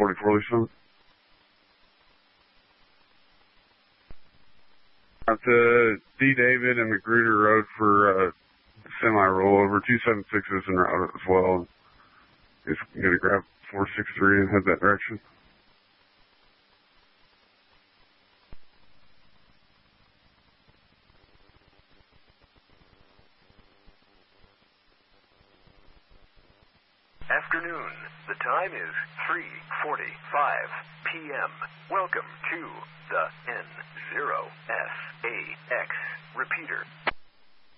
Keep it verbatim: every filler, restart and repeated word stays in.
forty-four Leeson. At the D. David and Magruder Road for uh, semi-rollover. two seven six is en route as well. Just going to grab four six three and head that direction. Afternoon. The time is three forty-five p m Welcome to the N zero S A X repeater.